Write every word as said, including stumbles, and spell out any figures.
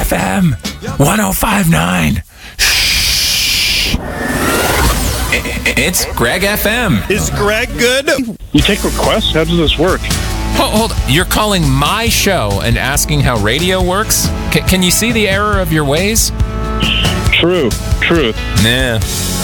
F M one oh five point nine. It's Greg F M. Is Greg good? You take requests? How does this work? Hold, hold. You're calling my show and asking how radio works? C- can you see the error of your ways? True. Truth. Nah.